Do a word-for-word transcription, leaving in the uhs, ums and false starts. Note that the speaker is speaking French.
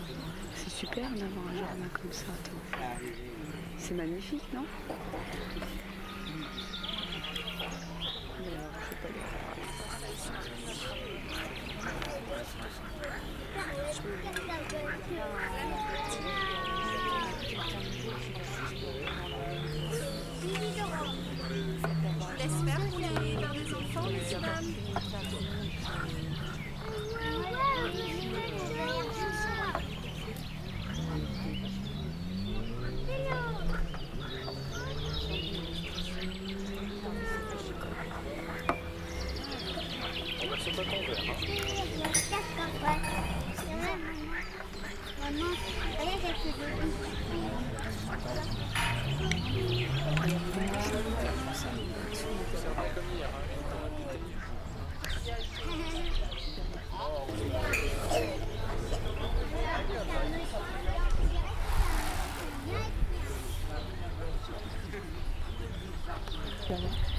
C'est super d'avoir un jardin comme ça, toi. C'est magnifique, non? Je laisse faire pour les vers des enfants, monsieur, madame. C'est pas ton verre, hein? Maman, regarde, elle fait des Comme hier, hein? bisous.